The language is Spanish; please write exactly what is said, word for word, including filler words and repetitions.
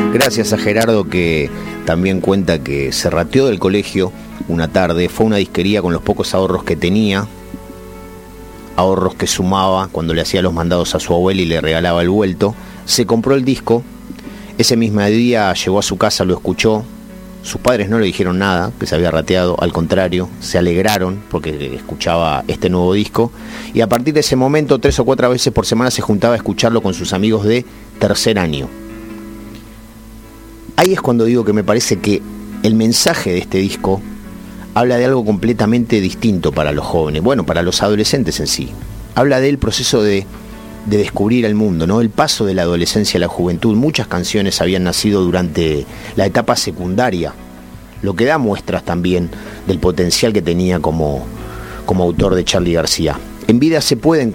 Gracias a Gerardo, que también cuenta que se rateó del colegio una tarde, fue a una disquería con los pocos ahorros que tenía, ahorros que sumaba cuando le hacía los mandados a su abuela y le regalaba el vuelto. Se compró el disco, ese mismo día llegó a su casa, lo escuchó. Sus padres no le dijeron nada, que se había rateado, al contrario, se alegraron porque escuchaba este nuevo disco, y a partir de ese momento, tres o cuatro veces por semana se juntaba a escucharlo con sus amigos de tercer año. Ahí es cuando digo que me parece que el mensaje de este disco habla de algo completamente distinto para los jóvenes, bueno, para los adolescentes en sí. Habla del proceso de, de descubrir el mundo, ¿no? El paso de la adolescencia a la juventud. Muchas canciones habían nacido durante la etapa secundaria, lo que da muestras también del potencial que tenía como, como autor de Charly García. En vida se pueden